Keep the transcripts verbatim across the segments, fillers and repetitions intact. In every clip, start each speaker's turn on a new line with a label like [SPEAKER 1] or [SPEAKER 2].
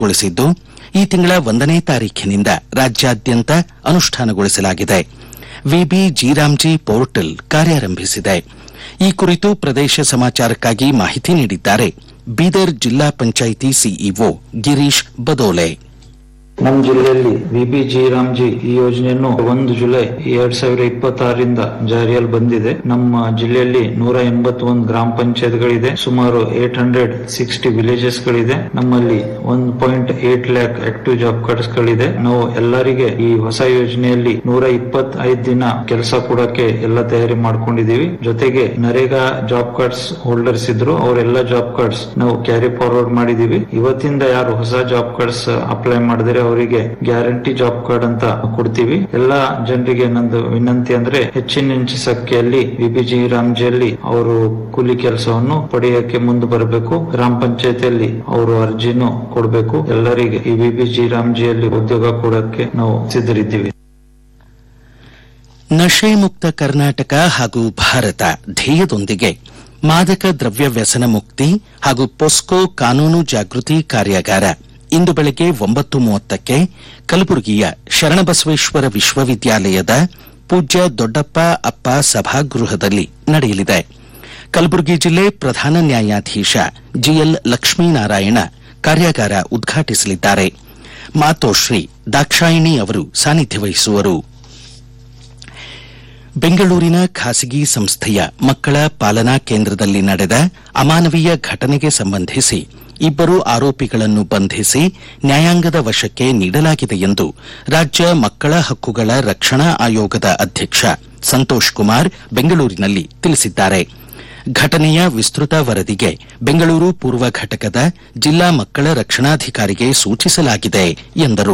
[SPEAKER 1] ಗೊಳಿಸಿದ್ದು ಈ ತಿಂಗಳ ಒಂದನೇ ತಾರೀಖಿನಿಂದ ರಾಜ್ಯಾದ್ಯಂತ ಅನುಷ್ಠಾನಗೊಳಿಸಲಾಗಿದೆ. VB G RAM G portal ಕಾರ್ಯಾರಂಭಿಸಿದೆ. ಈ ಕುರಿತು ಪ್ರದೇಶ ಸಮಾಚಾರಕ್ಕಾಗಿ ಮಾಹಿತಿ ನೀಡಿದ್ದಾರೆ ಬೀದರ್ ಜಿಲ್ಲಾ ಪಂಚಾಯಿತಿ ಸಿಇಒ ಗಿರೀಶ್ ಬದೋಲೆ.
[SPEAKER 2] ನಮ್ಮ ಜಿಲ್ಲೆಯಲ್ಲಿ ವಿಬಿ ಜಿರಾಮ್ಜಿ ಈ ಯೋಜನೆಯನ್ನು ಒಂದು ಜುಲೈ ಎರಡ್ ಸಾವಿರದ ಇಪ್ಪತ್ತಾರರಿಂದ ಜಾರಿಯಲ್ಲಿ ಬಂದಿದೆ. ನಮ್ಮ ಜಿಲ್ಲೆಯಲ್ಲಿ ನೂರ ಎಂಬತ್ತೊಂದು ಗ್ರಾಮ ಪಂಚಾಯತ್ಗಳಿದೆ, ಸುಮಾರು ಏಟ್ ಹಂಡ್ರೆಡ್ ಸಿಕ್ಸ್ಟಿ ವಿಲೇಜಸ್ ಗಳಿದೆ. ನಮ್ಮಲ್ಲಿ one point eight lac active job cards ಗಳಿದೆ. ನಾವು ಎಲ್ಲರಿಗೆ ಈ ಹೊಸ ಯೋಜನೆಯಲ್ಲಿ ನೂರ ಇಪ್ಪತ್ತೈದು ದಿನ ಕೆಲಸ ಕೊಡಕ್ಕೆ ಎಲ್ಲ ತಯಾರಿ ಮಾಡ್ಕೊಂಡಿದೀವಿ. ಜೊತೆಗೆ ನರೇಗಾ ಜಾಬ್ ಕಾರ್ಡ್ಸ್ ಹೋಲ್ಡರ್ಸ್ ಇದ್ರು, ಅವರೆಲ್ಲ ಜಾಬ್ ಕಾರ್ಡ್ಸ್ ನಾವು ಕ್ಯಾರಿ ಫಾರ್ವರ್ಡ್ ಮಾಡಿದೀವಿ. ಇವತ್ತಿಂದ ಯಾರು ಹೊಸ ಜಾಬ್ ಕಾರ್ಡ್ಸ್ ಅಪ್ಲೈ ಮಾಡಿದರೆ ಅವರಿಗೆ ಗ್ಯಾರಂಟಿ ಜಾಬ್ ಕಾರ್ಡ್ ಅಂತ ಕೊಡ್ತೀವಿ. ಎಲ್ಲಾ ಜನರಿಗೆ ನಂದು ವಿನಂತಿ ಅಂದ್ರೆ ಹೆಚ್ಚಿನ ಹೆಚ್ಚಿನ ಸಂಖ್ಯೆಯಲ್ಲಿ ವಿಬಿಜಿ ರಾಮ್ಜಿಯಲ್ಲಿ ಅವರು ಕೂಲಿ ಕೆಲಸವನ್ನು ಪಡೆಯಕ್ಕೆ ಮುಂದೆ ಬರಬೇಕು. ಗ್ರಾಮ ಪಂಚಾಯತಿಯಲ್ಲಿ ಅವರು ಅರ್ಜಿನೂ ಕೊಡಬೇಕು. ಎಲ್ಲರಿಗೆ ಈ ವಿಬಿಜಿ ರಾಮ್ಜಿಯಲ್ಲಿ ಉದ್ಯೋಗ ಕೊಡಕ್ಕೆ ನಾವು ಸಿದ್ಧರಿದ್ದೀವಿ.
[SPEAKER 1] ನಶೆ ಮುಕ್ತ ಕರ್ನಾಟಕ ಹಾಗೂ ಭಾರತ ಧ್ಯೇಯದೊಂದಿಗೆ ಮಾದಕ ದ್ರವ್ಯ ವ್ಯಸನ ಮುಕ್ತಿ ಹಾಗೂ ಪೊಸ್ಕೋ ಕಾನೂನು ಜಾಗೃತಿ ಕಾರ್ಯಾಗಾರ ಇಂದು ಬೆಳಗ್ಗೆ ಒಂಬತ್ತು ಮೂವತ್ತಕ್ಕೆ ಕಲಬುರಗಿಯ ಶರಣಬಸವೇಶ್ವರ ವಿಶ್ವವಿದ್ಯಾಲಯದ ಪೂಜ್ಯ ದೊಡ್ಡಪ್ಪ ಅಪ್ಪ ಸಭಾಗೃಹದಲ್ಲಿ ನಡೆಯಲಿದೆ. ಕಲಬುರಗಿ ಜಿಲ್ಲೆ ಪ್ರಧಾನ ನ್ಯಾಯಾಧೀಶ ಜಿಎಲ್ ಲಕ್ಷ್ಮೀನಾರಾಯಣ ಕಾರ್ಯಾಗಾರ ಉದ್ಘಾಟಿಸಲಿದ್ದಾರೆ. ಮಾತೋಶ್ರೀ ದಾಕ್ಷಾಯಿಣಿ ಅವರು ಸಾನ್ನಿಧ್ಯ ವಹಿಸುವರು. ಬೆಂಗಳೂರಿನ ಖಾಸಗಿ ಸಂಸ್ಥೆಯ ಮಕ್ಕಳ ಪಾಲನಾ ಕೇಂದ್ರದಲ್ಲಿ ನಡೆದ ಅಮಾನವೀಯ ಘಟನೆಗೆ ಸಂಬಂಧಿಸಿ ಇಬ್ಬರು ಆರೋಪಿಗಳನ್ನು ಬಂಧಿಸಿ ನ್ಯಾಯಾಂಗದ ವಶಕ್ಕೆ ನೀಡಲಾಗಿದೆ ಎಂದು ರಾಜ್ಯ ಮಕ್ಕಳ ಹಕ್ಕುಗಳ ರಕ್ಷಣಾ ಆಯೋಗದ ಅಧ್ಯಕ್ಷ ಸಂತೋಷ್ ಕುಮಾರ್ ಬೆಂಗಳೂರಿನಲ್ಲಿ ತಿಳಿಸಿದ್ದಾರೆ. ಘಟನೆಯ ವಿಸ್ತೃತ ವರದಿಗೆ ಬೆಂಗಳೂರು ಪೂರ್ವ ಘಟಕದ ಜಿಲ್ಲಾ ಮಕ್ಕಳ ರಕ್ಷಣಾಧಿಕಾರಿಗೆ ಸೂಚಿಸಲಾಗಿದೆ ಎಂದರು.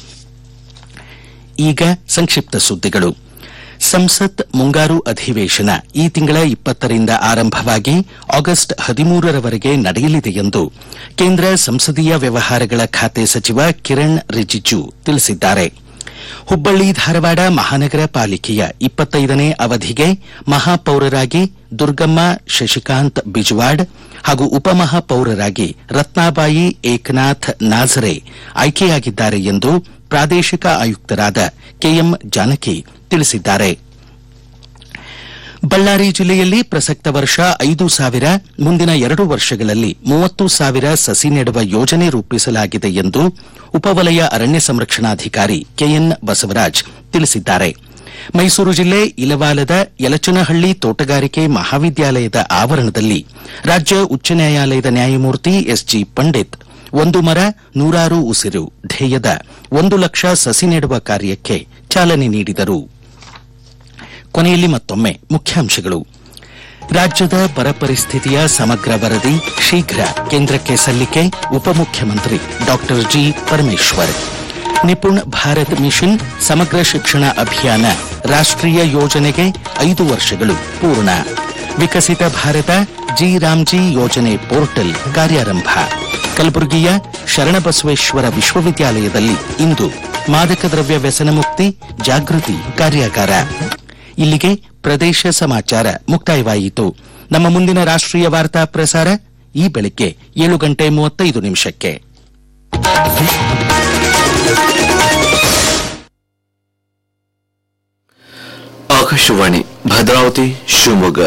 [SPEAKER 1] ಈಗ ಸಂಕ್ಷಿಪ್ತ ಸುದ್ದಿಗಳು. ಸಂಸತ್ ಮುಂಗಾರು ಅಧಿವೇಶನ ಈ ತಿಂಗಳ ಇಪ್ಪತ್ತರಿಂದ ಆರಂಭವಾಗಿ ಆಗಸ್ಟ್ ಹದಿಮೂರರವರೆಗೆ ನಡೆಯಲಿದೆ ಎಂದು ಕೇಂದ್ರ ಸಂಸದೀಯ ವ್ಯವಹಾರಗಳ ಖಾತೆ ಸಚಿವ ಕಿರಣ್ ರಿಜಿಜು ತಿಳಿಸಿದ್ದಾರೆ. ಹುಬ್ಬಳ್ಳಿ ಧಾರವಾಡ ಮಹಾನಗರ ಪಾಲಿಕೆಯ ಇಪ್ಪತ್ತೈದನೇ ಅವಧಿಗೆ ಮಹಾಪೌರರಾಗಿ ದುರ್ಗಮ್ಮ ಶಶಿಕಾಂತ್ ಬಿಜವಾಡ್ ಹಾಗೂ ಉಪಮಹಾಪೌರರಾಗಿ ರತ್ನಾಬಾಯಿ ಏಕನಾಥ್ ನಾಝರೆ ಆಯ್ಕೆಯಾಗಿದ್ದಾರೆ ಎಂದು ಪ್ರಾದೇಶಿಕ ಆಯುಕ್ತರಾದ ಕೆಎಂ ಜಾನಕಿ ತಿಳಿಸಿದ್ದಾರೆ. ಬಳ್ಳಾರಿ ಜಿಲ್ಲೆಯಲ್ಲಿ ಪ್ರಸಕ್ತ ವರ್ಷ ಐದು ಸಾವಿರ ಮುಂದಿನ ಎರಡು ವರ್ಷಗಳಲ್ಲಿ ಮೂವತ್ತು ಸಾವಿರ ಸಸಿ ನೆಡುವ ಯೋಜನೆ ರೂಪಿಸಲಾಗಿದೆ ಎಂದು ಉಪವಲಯ ಅರಣ್ಯ ಸಂರಕ್ಷಣಾಧಿಕಾರಿ ಕೆಎನ್ ಬಸವರಾಜ್ ತಿಳಿಸಿದ್ದಾರೆ. ಮೈಸೂರು ಜಿಲ್ಲೆ ಇಲವಾಲದ ಯಲಚನಹಳ್ಳಿ ತೋಟಗಾರಿಕೆ ಮಹಾವಿದ್ಯಾಲಯದ ಆವರಣದಲ್ಲಿ ರಾಜ್ಯ ಉಚ್ಚ ನ್ಯಾಯಾಲಯದ ನ್ಯಾಯಮೂರ್ತಿ ಎಸ್ಜಿ ಪಂಡಿತ್ ಒಂದು ಮರ ನೂರಾರು ಉಸಿರು ಧ್ಯೇಯದ ಒಂದು ಲಕ್ಷ ಸಸಿ ನೆಡುವ ಕಾರ್ಯಕ್ಕೆ ಚಾಲನೆ ನೀಡಿದರು. ಕೊನೆಯಲ್ಲಿ ಮತ್ತೊಮ್ಮೆ ಮುಖ್ಯಾಂಶಗಳು. ರಾಜ್ಯದ ಬರ ಪರಿಸ್ಥಿತಿಯ ಸಮಗ್ರ ವರದಿ ಶೀಘ್ರ ಕೇಂದ್ರಕ್ಕೆ ಸಲ್ಲಿಕೆ ಉಪಮುಖ್ಯಮಂತ್ರಿ ಡಾ ಜಿ ಪರಮೇಶ್ವರ್. ನಿಪುಣ್ ಭಾರತ್ ಮಿಷನ್ ಸಮಗ್ರ ಶಿಕ್ಷಣ ಅಭಿಯಾನ ರಾಷ್ಟ್ರೀಯ ಯೋಜನೆಗೆ ಐದು ವರ್ಷಗಳು ಪೂರ್ಣ. ವಿಕಸಿತ ಭಾರತ ಜಿ ರಾಮ್ಜಿ ಯೋಜನೆ ಪೋರ್ಟಲ್ ಕಾರ್ಯಾರಂಭ. ಕಲಬುರಗಿಯ ಶರಣಬಸವೇಶ್ವರ ವಿಶ್ವವಿದ್ಯಾಲಯದಲ್ಲಿ ಇಂದು ಮಾದಕ ದ್ರವ್ಯ ವ್ಯಸನ ಮುಕ್ತಿ ಜಾಗೃತಿ ಕಾರ್ಯಾಗಾರ. ಇಲ್ಲಿಗೆ ಪ್ರದೇಶ ಸಮಾಚಾರ ಮುಕ್ತಾಯವಾಯಿತು. ನಮ್ಮ ಮುಂದಿನ ರಾಷ್ಟ್ರೀಯ ವಾರ್ತಾ ಪ್ರಸಾರ ಈ ಬೆಳಗ್ಗೆ ಏಳು ಗಂಟೆ ಮೂವತ್ತೈದು ನಿಮಿಷಕ್ಕೆ.
[SPEAKER 3] ಆಕಾಶವಾಣಿ ಭದ್ರಾವತಿ ಶಿವಮೊಗ್ಗ.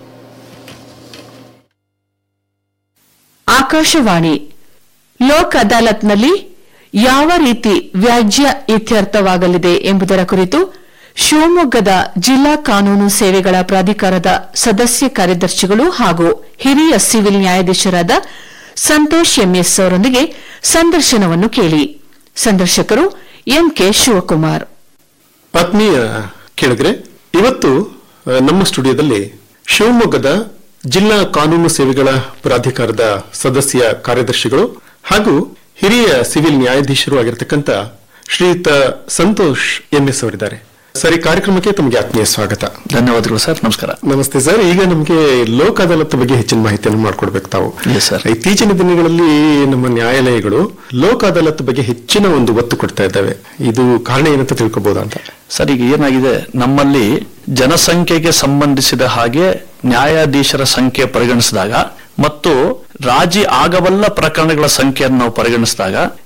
[SPEAKER 4] ಆಕಾಶವಾಣಿ. ಲೋಕ್ ಅದಾಲತ್ನಲ್ಲಿ ಯಾವ ರೀತಿ ವ್ಯಾಜ್ಯ ಇತ್ಯರ್ಥವಾಗಲಿದೆ ಎಂಬುದರ ಕುರಿತು ಶಿವಮೊಗ್ಗದ ಜಿಲ್ಲಾ ಕಾನೂನು ಸೇವೆಗಳ ಪ್ರಾಧಿಕಾರದ ಸದಸ್ಯ ಕಾರ್ಯದರ್ಶಿಗಳು ಹಾಗೂ ಹಿರಿಯ ಸಿವಿಲ್ ನ್ಯಾಯಾಧೀಶರಾದ ಸಂತೋಷ್ ಎಂಎಸ್ ಅವರೊಂದಿಗೆ ಸಂದರ್ಶನವನ್ನು ಕೇಳಿ. ಸಂದರ್ಶಕರು ಎಂಕೆ ಶಿವಕುಮಾರ್.
[SPEAKER 5] ಆತ್ಮೀಯ ಕೇಳಿದ್ರೆ, ಇವತ್ತು ನಮ್ಮ ಸ್ಟುಡಿಯೋದಲ್ಲಿ ಶಿವಮೊಗ್ಗದ ಜಿಲ್ಲಾ ಕಾನೂನು ಸೇವೆಗಳ ಪ್ರಾಧಿಕಾರದ ಸದಸ್ಯ ಕಾರ್ಯದರ್ಶಿಗಳು ಹಾಗೂ ಹಿರಿಯ ಸಿವಿಲ್ ನ್ಯಾಯಾಧೀಶರು ಆಗಿರತಕ್ಕಂಥ ಶ್ರೀಯುತ ಸಂತೋಷ್ ಎಂಎಸ್ ಅವರಿದ್ದಾರೆ. ಸರಿ, ಕಾರ್ಯಕ್ರಮಕ್ಕೆ ತಮಗೆ ಆತ್ಮೀಯ ಸ್ವಾಗತ.
[SPEAKER 3] ಧನ್ಯವಾದಗಳು ಸರ್. ನಮಸ್ಕಾರ.
[SPEAKER 5] ನಮಸ್ತೆ ಸರ್. ಈಗ ನಮಗೆ ಲೋಕ್ ಅದಾಲತ್ ಬಗ್ಗೆ ಹೆಚ್ಚಿನ ಮಾಹಿತಿಯನ್ನು ಮಾಡಿಕೊಡ್ಬೇಕು ತಾವು.
[SPEAKER 3] ಸರ್,
[SPEAKER 5] ಇತ್ತೀಚಿನ ದಿನಗಳಲ್ಲಿ ನಮ್ಮ ನ್ಯಾಯಾಲಯಗಳು ಲೋಕ್ ಅದಾಲತ್ ಬಗ್ಗೆ ಹೆಚ್ಚಿನ ಒಂದು ಒತ್ತು ಕೊಡ್ತಾ ಇದ್ದಾವೆ. ಇದು ಕಾರಣ ಏನಂತ ತಿಳ್ಕೊಬಹುದಾ ಅಂತ?
[SPEAKER 3] ಸರ್, ಈಗ ಏನಾಗಿದೆ, ನಮ್ಮಲ್ಲಿ ಜನಸಂಖ್ಯೆಗೆ ಸಂಬಂಧಿಸಿದ ಹಾಗೆ ನ್ಯಾಯಾಧೀಶರ ಸಂಖ್ಯೆ ಪರಿಗಣಿಸಿದಾಗ ಮತ್ತು ರಾಜಿ ಆಗಬಲ್ಲ ಪ್ರಕರಣಗಳ ಸಂಖ್ಯೆಯನ್ನು ನಾವು ಪರಿಗಣಿಸಿದಾಗ